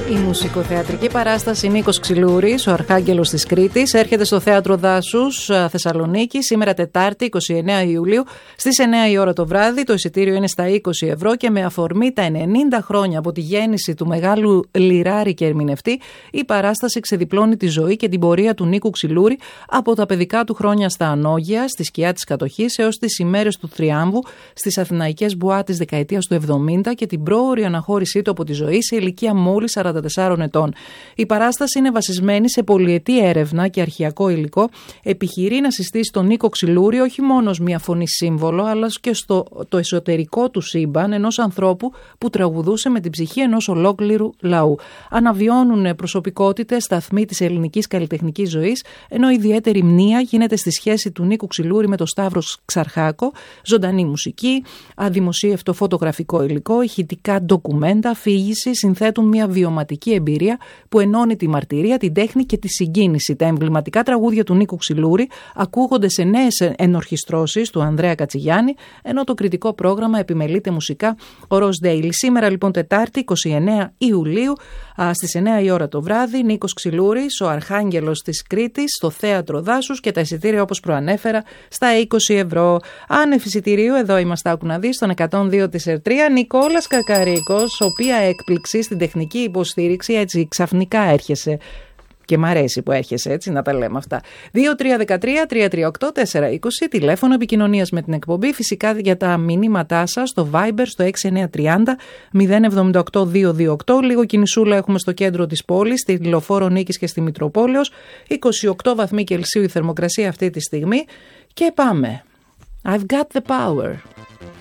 Η μουσικοθεατρική παράσταση Νίκος Ξυλούρης, ο Αρχάγγελος της Κρήτης, έρχεται στο Θέατρο Δάσους Θεσσαλονίκη σήμερα Τετάρτη 29 Ιουλίου στις 9 η ώρα το βράδυ. Το εισιτήριο είναι στα 20 ευρώ και με αφορμή τα 90 χρόνια από τη γέννηση του μεγάλου λιράρη και ερμηνευτή, η παράσταση ξεδιπλώνει τη ζωή και την πορεία του Νίκου Ξυλούρη από τα παιδικά του χρόνια στα Ανώγεια, στη σκιά της κατοχής, έως τις ημέρες του θριάμβου στις αθηναϊκές μπουά της δεκαετίας του 70 και την πρόωρη αναχώρησή του από τη ζωή σε ηλικία μόλις 44 ετών. Η παράσταση είναι βασισμένη σε πολυετή έρευνα και αρχαιακό υλικό. Επιχειρεί να συστήσει τον Νίκο Ξυλούρη όχι μόνο ως μια φωνή σύμβολο, αλλά και το εσωτερικό του σύμπαν ενός ανθρώπου που τραγουδούσε με την ψυχή ενός ολόκληρου λαού. Αναβιώνουν προσωπικότητες, σταθμοί της ελληνικής καλλιτεχνικής ζωής, ενώ ιδιαίτερη μνήα γίνεται στη σχέση του Νίκου Ξυλούρη με τον Σταύρο Ξαρχάκο, ζωντανή μουσική, αδημοσίευτο φωτογραφικό υλικό, ηχητικά ντοκουμέντα, αφήγηση, συνθέτουν μια βιωματική εμπειρία που ενώνει τη μαρτυρία, την τέχνη και τη συγκίνηση. Τα εμβληματικά τραγούδια του Νίκου Ξυλούρη ακούγονται σε νέες ενορχιστρώσεις του Ανδρέα Κατσιγιάννη, ενώ το κριτικό πρόγραμμα επιμελείται μουσικά ο Ροζ Ντέιλι. Σήμερα λοιπόν Τετάρτη 29 Ιουλίου στις 9 η ώρα το βράδυ, Νίκος Ξυλούρης, ο Αρχάγγελος της Κρήτης, στο Θέατρο Δάσους και τα εισιτήρια όπως προανέφερα στα 20 ευρώ. Άνευ εισιτηρίου, εδώ είμαστε, άκου να δεις, στον 102 της Ερτρία. Νικόλας Κακαρίκος, οποία έκπληξη στην τεχνική υποστήριξη, έτσι ξαφνικά έρχεσαι. Και μ' αρέσει που έρχεσαι, έτσι, να τα λέμε αυτά. 2313-338-420, τηλέφωνο επικοινωνίας με την εκπομπή. Φυσικά για τα μηνύματά σας στο Viber στο 6930-078-228. Λίγο κινησούλα έχουμε στο κέντρο της πόλης, στη Λεωφόρο Νίκης και στη Μητροπόλεως. 28 βαθμοί Κελσίου η θερμοκρασία αυτή τη στιγμή. Και πάμε. I've got the power.